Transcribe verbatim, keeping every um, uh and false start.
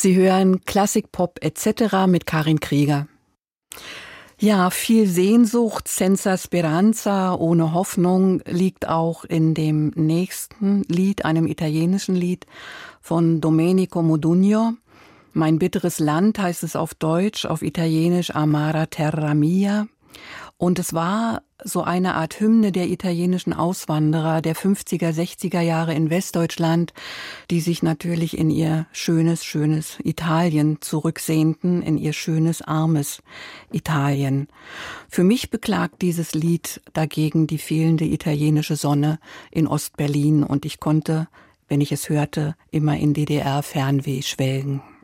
Sie hören Klassikpop et cetera mit Karin Krieger. Ja, viel Sehnsucht, senza speranza, ohne Hoffnung, liegt auch in dem nächsten Lied, einem italienischen Lied von Domenico Modugno. Mein bitteres Land heißt es auf Deutsch, auf Italienisch Amara Terra Mia. Und es war so eine Art Hymne der italienischen Auswanderer der fünfziger, sechziger Jahre in Westdeutschland, die sich natürlich in ihr schönes, schönes Italien zurücksehnten, in ihr schönes, armes Italien. Für mich beklagt dieses Lied dagegen die fehlende italienische Sonne in Ostberlin und ich konnte, wenn ich es hörte, immer in D D R-Fernweh schwelgen.